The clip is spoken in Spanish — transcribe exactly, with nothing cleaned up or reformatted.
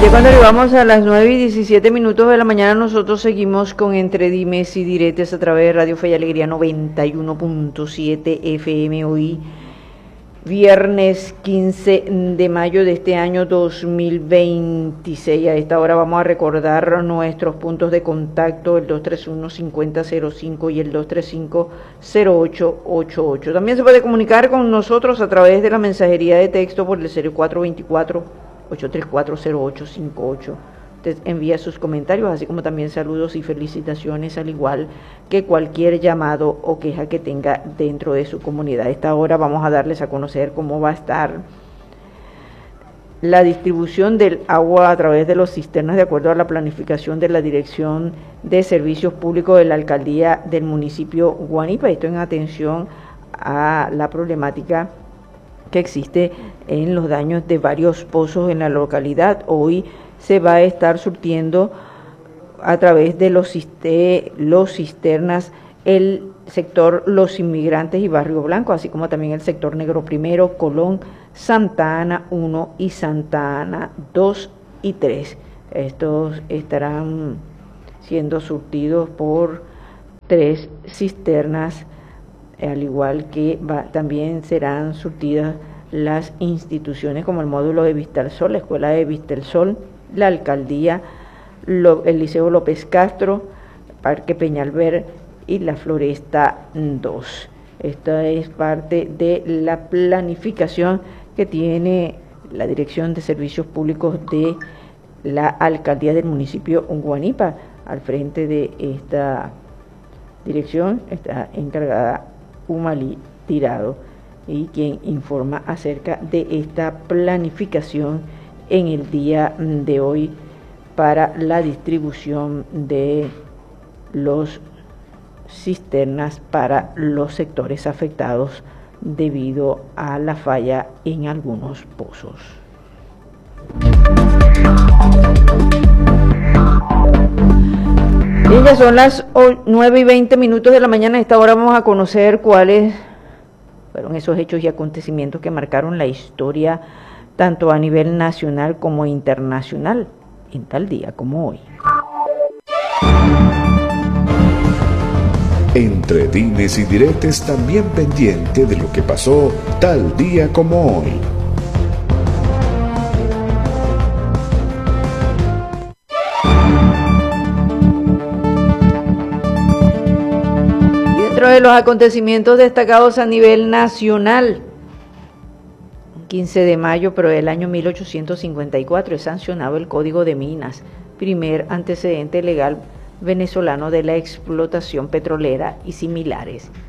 Cuando arribamos a las nueve y diecisiete minutos de la mañana, nosotros seguimos con Entre Dimes y Diretes a través de Radio Fe y Alegría noventa y uno punto siete F M. Hoy, viernes quince de mayo de este año dos mil veintiséis. A esta hora vamos a recordar nuestros puntos de contacto, el dos tres uno, cinco cero cero cinco y el dos tres cinco, cero ocho ocho ocho. También se puede comunicar con nosotros a través de la mensajería de texto por el cero cuatro dos cuatro, ocho tres cuatro, cero ocho cinco ocho. Usted envía sus comentarios, así como también saludos y felicitaciones, al igual que cualquier llamado o queja que tenga dentro de su comunidad. A esta hora vamos a darles a conocer cómo va a estar la distribución del agua a través de los cisternas de acuerdo a la planificación de la Dirección de Servicios Públicos de la Alcaldía del municipio Guanipa. Esto en atención a la problemática que existe en los daños de varios pozos en la localidad. Hoy se va a estar surtiendo a través de los, ciste, los cisternas el sector Los Inmigrantes y Barrio Blanco, así como también el sector Negro Primero, Colón, Santa Ana uno y Santa Ana dos y tres. Estos estarán siendo surtidos por tres cisternas, al igual que va, también serán surtidas las instituciones como el módulo de Vistasol, la escuela de Vistasol, la alcaldía, lo, el Liceo López Castro, Parque Peñalver y la Floresta dos. Esta es parte de la planificación que tiene la Dirección de Servicios Públicos de la alcaldía del municipio Guanipa. Al frente de esta dirección está encargada Umali Tirado, y quien informa acerca de esta planificación en el día de hoy para la distribución de los cisternas para los sectores afectados debido a la falla en algunos pozos. Bien, ya son las nueve y veinte minutos de la mañana. A esta hora vamos a conocer cuáles fueron esos hechos y acontecimientos que marcaron la historia tanto a nivel nacional como internacional en tal día como hoy. Entre Dimes y Diretes, también pendiente de lo que pasó tal día como hoy. Dentro de los acontecimientos destacados a nivel nacional, quince de mayo, pero del año mil ochocientos cincuenta y cuatro, es sancionado el Código de Minas, primer antecedente legal venezolano de la explotación petrolera y similares.